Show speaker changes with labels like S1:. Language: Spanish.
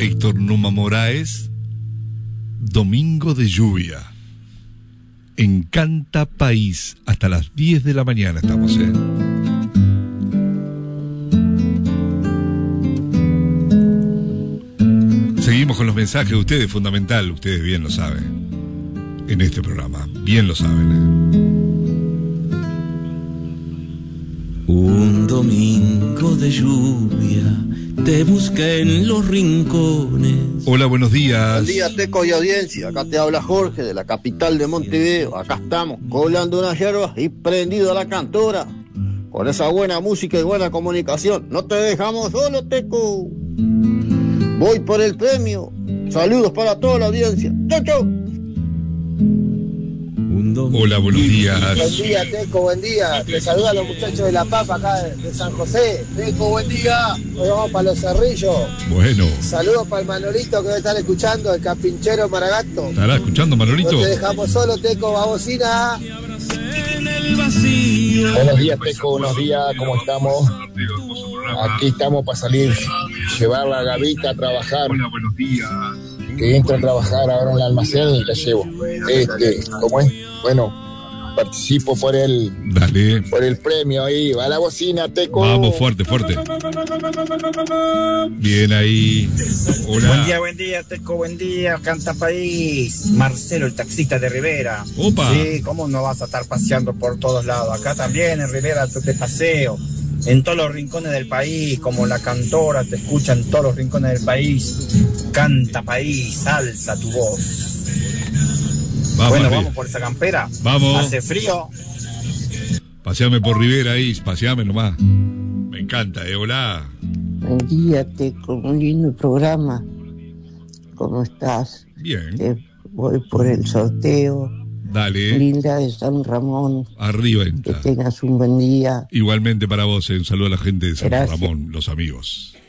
S1: Héctor Numa Moraes, Domingo de Lluvia. Encanta País, hasta las 10 de la mañana estamos, Seguimos con los mensajes de ustedes, fundamental, ustedes bien lo saben, en este programa, bien lo saben,
S2: Un domingo de lluvia te busqué en los rincones.
S1: Hola, buenos días.
S3: Buen día, Teco y audiencia. Acá te habla Jorge de la capital de Montevideo. Acá estamos, colando unas hierbas y prendido a la cantora. Con esa buena música y buena comunicación. No te dejamos solo, Teco. Voy por el premio. Saludos para toda la audiencia. ¡Chau, chau!
S1: Hola, buenos días.
S4: Buen día, Teco, buen día. Te saludan los muchachos de La Papa acá de San José. Teco, buen día. Hoy vamos para Los Cerrillos.
S1: Bueno.
S4: Saludos para el Manolito que debe estar escuchando, el Capinchero Maragato.
S1: ¿Estará escuchando, Manolito?
S4: No te dejamos solo, Teco, babocina.
S5: Buenos días, Teco, buenos días, ¿cómo estamos? Aquí estamos para salir, llevar la Gavita a trabajar.
S1: Hola, buenos días.
S5: Que entro a trabajar ahora en el almacén y la llevo. ¿Cómo es? Bueno, participo por el premio ahí. Va la bocina, Teco.
S1: Vamos, fuerte, fuerte. Bien ahí. Hola.
S6: Buen día, Teco, buen día. Canta País. Marcelo, el taxista de Rivera.
S1: Opa.
S6: Sí, ¿cómo no vas a estar paseando por todos lados? Acá también en Rivera te paseo. En todos los rincones del país, como la cantora, te escucha en todos los rincones del país. Canta País, alza tu voz. Vamos por esa campera.
S1: Vamos.
S6: Hace frío.
S1: Paseame por Rivera ahí, paseame nomás. Me encanta, hola.
S7: Buen día, Teco, un lindo programa. ¿Cómo estás?
S1: Bien.
S7: Voy por el sorteo.
S1: Dale.
S7: Linda de San Ramón.
S1: Arriba
S7: Que
S1: entra.
S7: tengas un buen día.
S1: Igualmente para vos, un saludo a la gente de San
S7: Gracias.
S1: Ramón, los amigos.